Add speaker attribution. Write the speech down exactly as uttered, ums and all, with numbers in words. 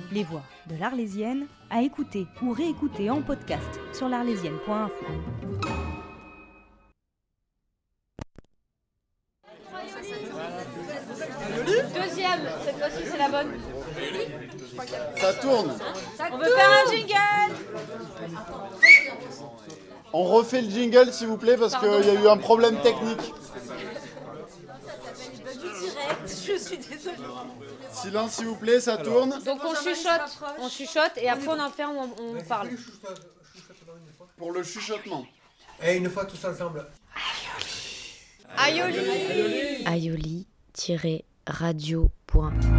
Speaker 1: Les voix de l'Arlésienne, à écouter ou réécouter en podcast sur l'arlésienne point info.
Speaker 2: Deuxième, cette fois-ci c'est la bonne.
Speaker 3: Ça tourne.
Speaker 2: On veut faire un jingle.
Speaker 3: On refait le jingle s'il vous plaît parce qu'il y a eu un problème technique.
Speaker 2: Je suis désolée.
Speaker 3: Silence s'il vous plaît, ça tourne.
Speaker 2: Donc on chuchote, on chuchote et après on en fait, on, on parle.
Speaker 3: Pour le chuchotement.
Speaker 4: Et une fois tous ensemble.
Speaker 2: Aioli.
Speaker 5: aioli tiret radio point